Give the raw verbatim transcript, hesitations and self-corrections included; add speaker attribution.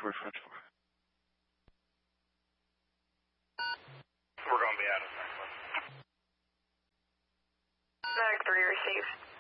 Speaker 1: four five four.
Speaker 2: We're going to be out of
Speaker 3: Mag three received.